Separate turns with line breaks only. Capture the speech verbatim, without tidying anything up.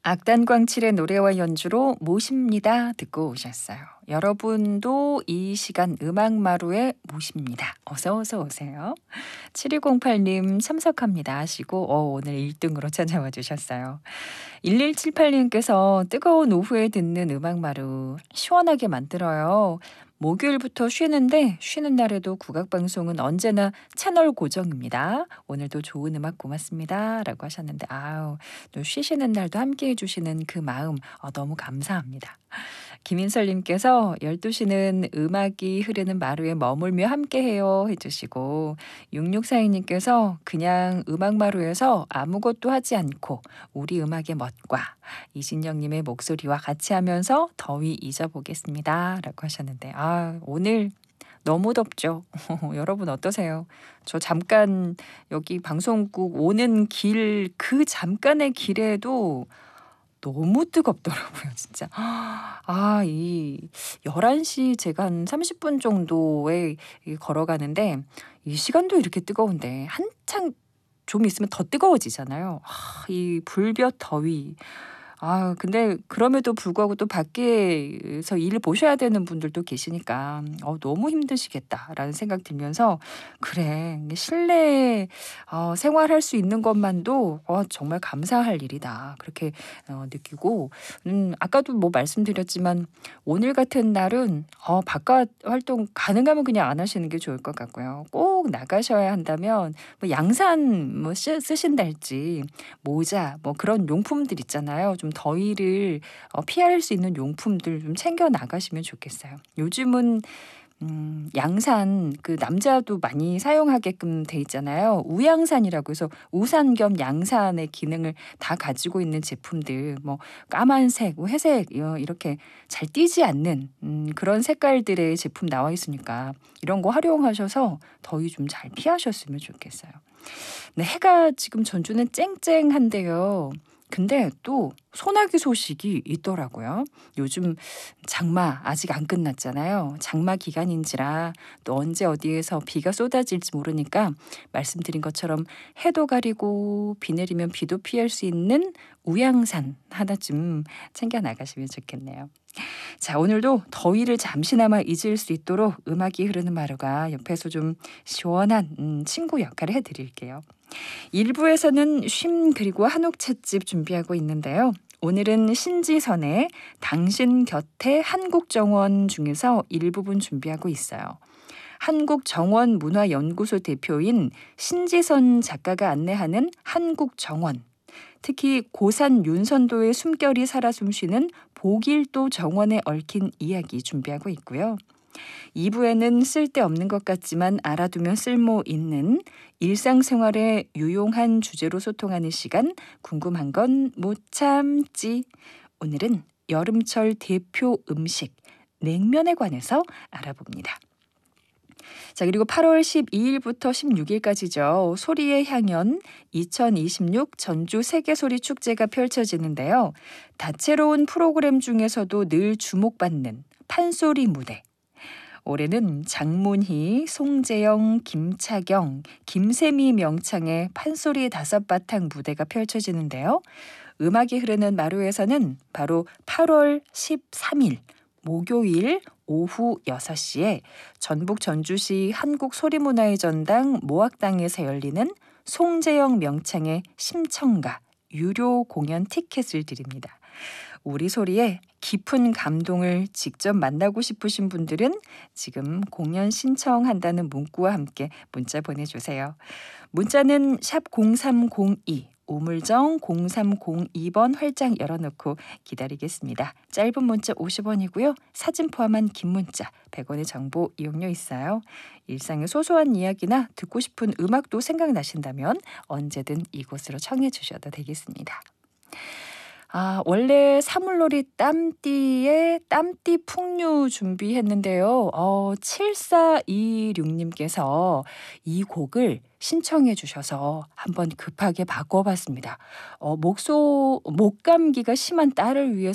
악단광칠의 노래와 연주로 모십니다 듣고 오셨어요. 여러분도 이 시간 음악마루에 모십니다. 어서 어서 오세요. 칠이공팔 님 참석합니다 하시고 어, 오늘 일 등으로 찾아와 주셨어요. 일일칠팔 님께서 뜨거운 오후에 듣는 음악마루 시원하게 만들어요. 목요일부터 쉬는데 쉬는 날에도 국악방송은 언제나 채널 고정입니다. 오늘도 좋은 음악 고맙습니다. 라고 하셨는데 아우 또 쉬시는 날도 함께 해주시는 그 마음 어, 너무 감사합니다. 김인설님께서 열두 시는 음악이 흐르는 마루에 머물며 함께해요 해주시고 육육사이 님께서 그냥 음악마루에서 아무것도 하지 않고 우리 음악의 멋과 이진영님의 목소리와 같이 하면서 더위 잊어보겠습니다 라고 하셨는데 아 오늘 너무 덥죠. 여러분 어떠세요? 저 잠깐 여기 방송국 오는 길 그 잠깐의 길에도 너무 뜨겁더라고요, 진짜. 아, 이 열한 시 제가 한 삼십 분 정도에 걸어가는데 이 시간도 이렇게 뜨거운데 한창 좀 있으면 더 뜨거워지잖아요. 아, 이 불볕 더위. 아, 근데 그럼에도 불구하고 또 밖에서 일을 보셔야 되는 분들도 계시니까 어, 너무 힘드시겠다라는 생각 들면서 그래 실내 어, 생활할 수 있는 것만도 어, 정말 감사할 일이다 그렇게 어, 느끼고 음, 아까도 뭐 말씀드렸지만 오늘 같은 날은 어, 바깥 활동 가능하면 그냥 안 하시는 게 좋을 것 같고요. 꼭 나가셔야 한다면 뭐 양산 뭐 쓰, 쓰신달지 모자 뭐 그런 용품들 있잖아요. 좀 더위를 어, 피할 수 있는 용품들 좀 챙겨 나가시면 좋겠어요. 요즘은 음, 양산 그 남자도 많이 사용하게끔 돼 있잖아요. 우양산이라고 해서 우산 겸 양산의 기능을 다 가지고 있는 제품들 뭐 까만색, 뭐 회색 어, 이렇게 잘 띄지 않는 음, 그런 색깔들의 제품 나와 있으니까 이런 거 활용하셔서 더위 좀 잘 피하셨으면 좋겠어요. 네, 해가 지금 전주는 쨍쨍한데요. 근데 또 소나기 소식이 있더라고요. 요즘 장마 아직 안 끝났잖아요. 장마 기간인지라 또 언제 어디에서 비가 쏟아질지 모르니까 말씀드린 것처럼 해도 가리고 비 내리면 비도 피할 수 있는 우양산 하나쯤 챙겨 나가시면 좋겠네요. 자, 오늘도 더위를 잠시나마 잊을 수 있도록 음악이 흐르는 마루가 옆에서 좀 시원한 음, 친구 역할을 해드릴게요. 일 부에서는 쉼 그리고 한옥 찻집 준비하고 있는데요. 오늘은 신지선의 당신 곁에 한국정원 중에서 일부분 준비하고 있어요. 한국정원문화연구소 대표인 신지선 작가가 안내하는 한국정원. 특히 고산 윤선도의 숨결이 살아 숨쉬는 보길도 정원에 얽힌 이야기 준비하고 있고요. 이 부에는 쓸데없는 것 같지만 알아두면 쓸모 있는 일상생활에 유용한 주제로 소통하는 시간 궁금한 건 못 참지. 오늘은 여름철 대표 음식 냉면에 관해서 알아봅니다. 자, 그리고 팔월 십이일부터 십육일까지죠. 소리의 향연 이천이십육 전주 세계소리 축제가 펼쳐지는데요. 다채로운 프로그램 중에서도 늘 주목받는 판소리 무대. 올해는 장문희, 송재영, 김차경, 김세미 명창의 판소리 다섯 바탕 무대가 펼쳐지는데요. 음악이 흐르는 마루에서는 바로 팔월 십삼일 목요일 오후 여섯 시에 전북 전주시 한국소리문화의 전당 모악당에서 열리는 송재영 명창의 심청가 유료 공연 티켓을 드립니다. 우리 소리에 깊은 감동을 직접 만나고 싶으신 분들은 지금 공연 신청한다는 문구와 함께 문자 보내주세요. 문자는 샵 공삼공이 우물정 공삼공이 번 활짝 열어놓고 기다리겠습니다. 짧은 문자 오십 원이고요. 사진 포함한 긴 문자 백 원의 정보 이용료 있어요. 일상의 소소한 이야기나 듣고 싶은 음악도 생각나신다면 언제든 이곳으로 청해 주셔도 되겠습니다. 아, 원래 사물놀이 땀띠에 땀띠 풍류 준비했는데요. 어, 칠사이육님께서 이 곡을 신청해 주셔서 한번 급하게 바꿔봤습니다. 어, 목소, 목감기가 심한 딸을 위해서